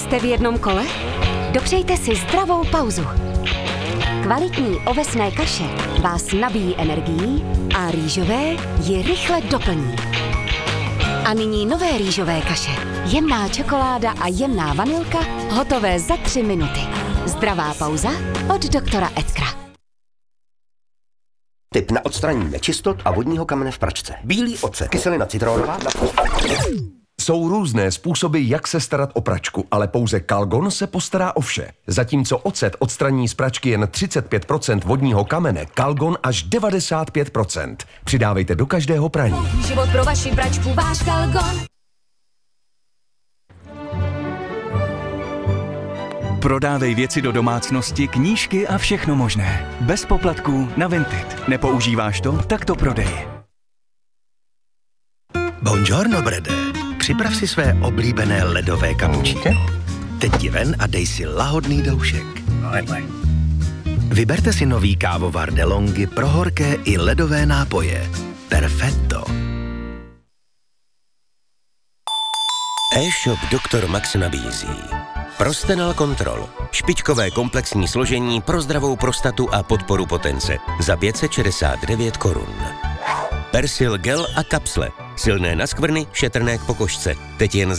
Jste v jednom kole? Dopřejte si zdravou pauzu. Kvalitní ovesné kaše vás nabíjí energií a rýžové ji rychle doplní. A nyní nové rýžové kaše. Jemná čokoláda a jemná vanilka, hotové za 3 minuty. Zdravá pauza od doktora Edkra. Tip na odstranění nečistot a vodního kamene v pračce. Bílý ocet, kyselina citronová. Jsou různé způsoby, jak se starat o pračku, ale pouze Calgon se postará o vše. Zatímco ocet odstraní z pračky jen 35% vodního kamene, Calgon až 95%. Přidávejte do každého praní. Život pro vaši pračku, váš Calgon. Prodávej věci do domácnosti, knížky a všechno možné. Bez poplatků na Vinted. Nepoužíváš to? Tak to prodej. Buongiorno, Brede. Připrav si své oblíbené ledové cappuccino. Teď jdi ven a dej si lahodný doušek. Vyberte si nový kávovar DeLonghi pro horké i ledové nápoje. Perfetto. E-shop Dr. Max nabízí Prostenal Control. Špičkové komplexní složení pro zdravou prostatu a podporu potence. Za 569 korun. Persil gel a kapsle. Silné na skvrny, šetrné k pokožce. Teď jen